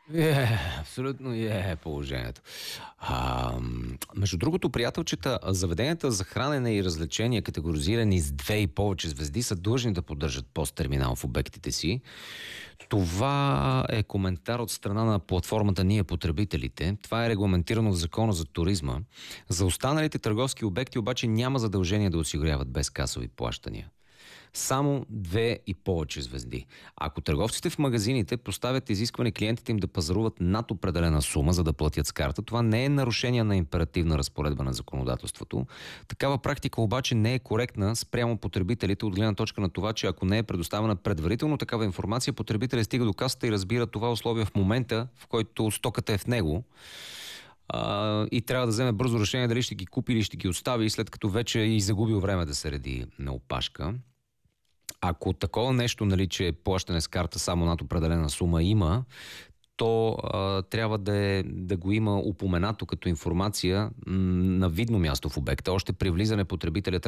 Абсолютно положението. Между другото, приятелчета, заведенията за хранене и развлечения, категоризирани с 2 и повече звезди, са длъжни да поддържат пост-терминал в обектите си. Това е коментар от страна на платформата Ние потребителите. Това е регламентирано в Закона за туризма. За останалите търговски обекти обаче няма задължение да осигуряват безкасови плащания. Само 2 и повече звезди. Ако търговците в магазините поставят изискване клиентите им да пазаруват над определена сума, за да платят с карта, това не е нарушение на императивна разпоредба на законодателството. Такава практика обаче не е коректна спрямо потребителите от гледна точка на това, че ако не е предоставена предварително такава информация, потребителят стига до касата и разбира това условие в момента, в който стоката е в него, и трябва да вземе бързо решение дали ще ги купи или ще ги остави, след като вече е загубил време да се реди на опашка. Ако такова нещо, нали, че плащане с карта само над определена сума има, то трябва да го има упоменато като информация на видно място в обекта. Още при влизане потребителят